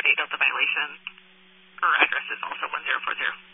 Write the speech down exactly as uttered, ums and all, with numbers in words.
date of the violation or address is also one zero four zero.